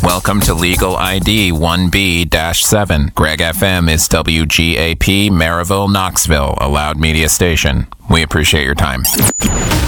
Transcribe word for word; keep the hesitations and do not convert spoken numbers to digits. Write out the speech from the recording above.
Welcome to Legal I D one B seven. Greg F M is W G A P, Maryville, Knoxville, a loud media station. We appreciate your time.